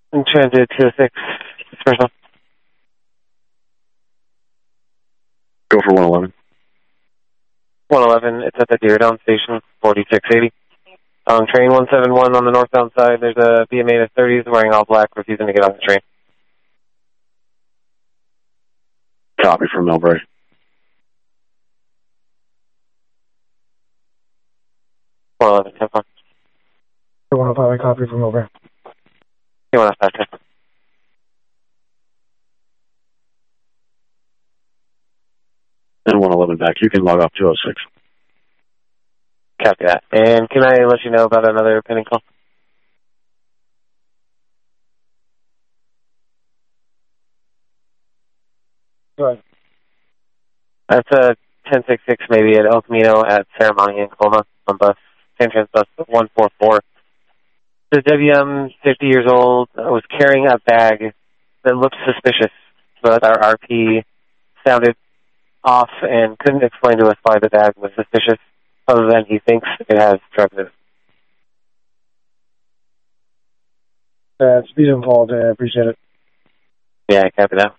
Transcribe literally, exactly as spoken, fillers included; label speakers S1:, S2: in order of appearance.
S1: In transit two oh six, first one.
S2: Go for one eleven.
S1: one eleven, it's at the Deerdown station, forty-six eighty. Um, train one seven one on the northbound side, there's a B M eight of thirties wearing all black, refusing to get on the train.
S2: Copy from Millbrae.
S1: one eleven, ten four.
S3: one oh five, I copy from Millbrae.
S1: You want to start there?
S2: And one eleven back. You can log off two oh six.
S1: Copy that. And can I let you know about another pending call?
S3: Go ahead.
S1: That's a ten sixty-six maybe at El Camino at Ceremony in Colma on bus, San Trans bus one forty-four. The W M, fifty years old, was carrying a bag that looked suspicious, but our R P sounded off and couldn't explain to us why the bag was suspicious, other than he thinks it has drugs in it.
S3: Uh, speed involved, I appreciate it.
S1: Yeah, I copy that.